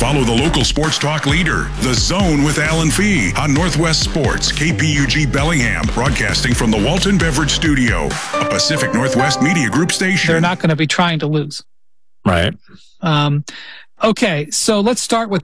Follow the local sports talk leader, The Zone with Alan Fee on Northwest Sports, KPUG Bellingham, broadcasting from the Walton Beverage Studio, a Pacific Northwest Media Group station. They're not going to be trying to lose. Right. Okay, so let's start with